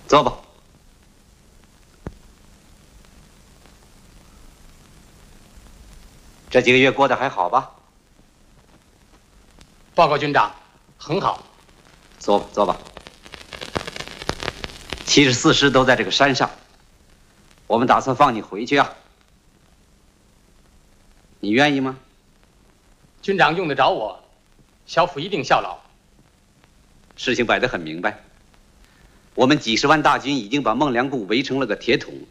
坐吧。这几个月过得还好吧？ 报告军长，很好。 坐吧，坐吧。74师都在这个山上，我们打算放你回去啊。你愿意吗？ 军长用得着我，小府一定效劳。 事情摆得很明白，我们几十万大军已经把孟良崮围成了个铁桶。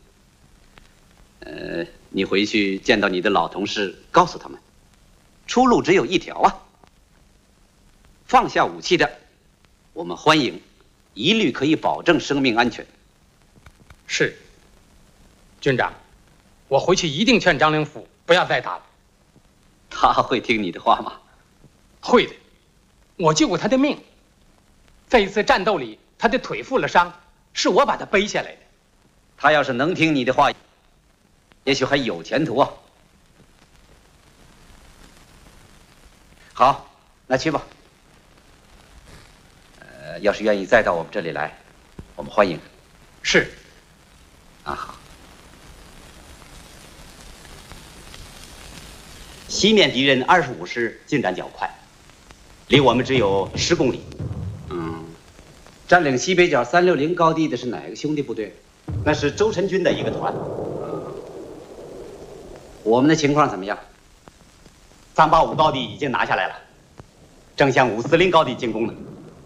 你回去见到你的老同事，告诉他们，出路只有一条啊。放下武器的，我们欢迎，一律可以保证生命安全。 是，军长，我回去一定劝张灵甫不要再打了。 他会听你的话吗？ 会的，我救过他的命。在一次战斗里，他的腿负了伤，是我把他背下来的。 他要是能听你的话，也许还有前途啊。好，那去吧。要是愿意再到我们这里来，我们欢迎。 是。 啊，好。西面敌人25师进展较快，离我们只有10公里。占领西北角360高地的是哪个兄弟部队？那是周晨军的一个团。我们的情况怎么样？385高地已经拿下来了，正向540高地进攻呢。